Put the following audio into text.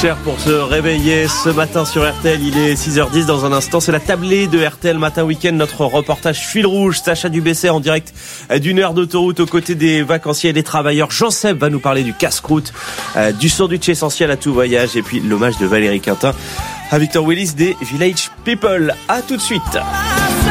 cher pour se réveiller ce matin sur RTL. Il est 6h10 dans un instant. C'est la tablée de RTL Matin Week-end. Notre reportage fil rouge. Sacha Dubessé en direct d'une heure d'autoroute aux côtés des vacanciers et des travailleurs. Jean-Seb va nous parler du casse-croûte, du sandwich essentiel à tout voyage et puis l'hommage de Valérie Quintin à Victor Willis des Village People. À tout de suite.